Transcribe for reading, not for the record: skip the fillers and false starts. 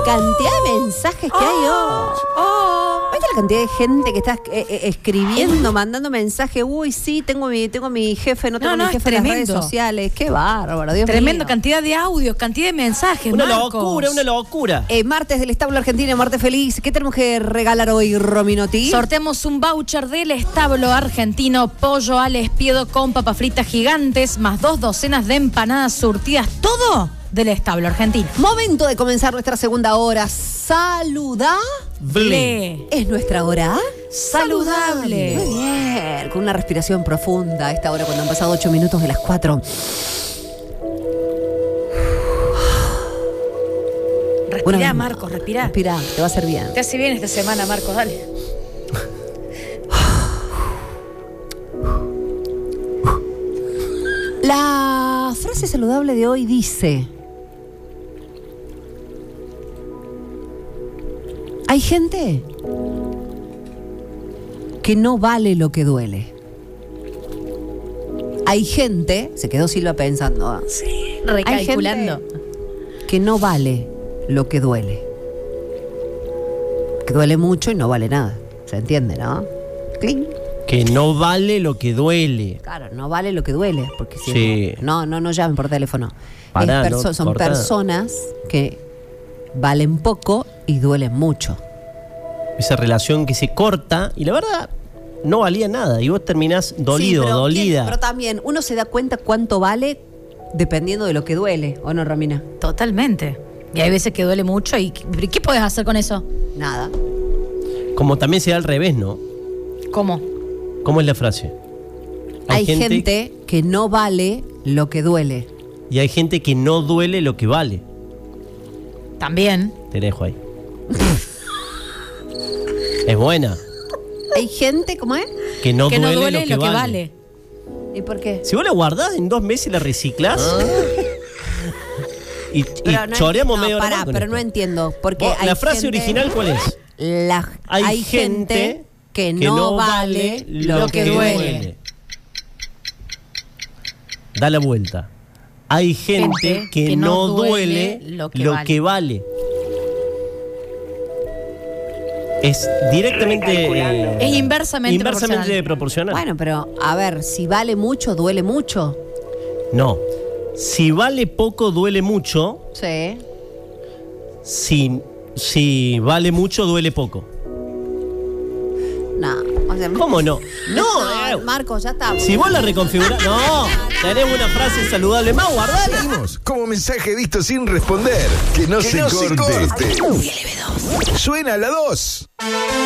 cantidad de mensajes que hay hoy. ¿Viste la cantidad de gente que está escribiendo, mandando mensajes? Uy, sí, tengo mi jefe, no tengo mi jefe en las redes sociales. Qué bárbaro, Dios mío. Tremendo, cantidad de audios, cantidad de mensajes, Una Marcos. locura. Martes del Establo Argentino, martes feliz. ¿Qué tenemos que regalar hoy, Rominotti? Sorteamos un voucher del Establo Argentino, pollo al espiedo con papas fritas gigantes, más 2 docenas de empanadas surtidas, todo del Establo Argentino. Momento de comenzar nuestra segunda hora. ¿Saludable? ¿Es nuestra hora? Saludable. Muy bien, con una respiración profunda a esta hora cuando han pasado 8 minutos de las 4. Respirá, Marcos, respirá. Respirá, te va a hacer bien. Te hace bien esta semana, Marcos, dale. La frase saludable de hoy dice: hay gente que no vale lo que duele. Hay gente, se quedó Silva pensando, Sí, recalculando. hay gente que no vale lo que duele. Que duele mucho y no vale nada. ¿Se entiende, no? ¡Cling! Que no vale lo que duele. Claro, no vale lo que duele. Porque si Sí. no llamen por teléfono. Pará, Son cortá. personas que valen poco y duelen mucho. Esa relación que se corta y la verdad no valía nada. Y vos terminás dolido, Sí, pero dolida. pero también uno se da cuenta cuánto vale dependiendo de lo que duele, ¿o no, Romina? Totalmente. Y hay veces que duele mucho y ¿qué podés hacer con eso? Nada. Como también se da al revés, ¿no? ¿Cómo? ¿Cómo es la frase? Hay gente que no vale lo que duele. Y hay gente que no duele lo que vale. También. Te dejo ahí. Es buena. Hay gente, ¿cómo es? Que no Que duele, no duele lo que vale. ¿Y por qué? Si vos la guardás en 2 meses la reciclás. Y Pero choreamos medio hora pará, más con pero esto. no entiendo. Porque Vos, hay ¿la frase gente- original cuál es? Hay gente que no vale lo que duele. Da la vuelta. Hay gente que no duele lo que vale. Es directamente... Es inversamente proporcional. Bueno, pero a ver, si vale mucho, duele mucho. No. Si vale poco, duele mucho. Sí. Si vale mucho, duele poco. No. O sea, ¿Cómo no? No, Marcos, ya está. si vos la reconfigurás... No, tenés una frase saludable más, guardala. Seguimos como mensaje visto sin responder. Que no se corte. Suena la 2.